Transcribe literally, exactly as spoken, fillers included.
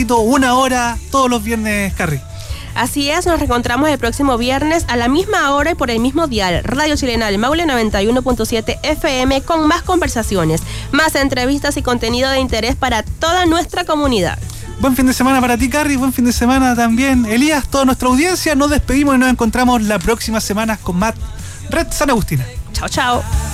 ratito, una hora, todos los viernes, Carrie. Así es, nos reencontramos el próximo viernes a la misma hora y por el mismo dial, Radio Chilena del Maule noventa y uno punto siete F M, con más conversaciones, más entrevistas y contenido de interés para toda nuestra comunidad. Buen fin de semana para ti, Carrie, buen fin de semana también, Elías, toda nuestra audiencia. Nos despedimos y nos encontramos la próxima semana con más Red San Agustina. Chao, chao.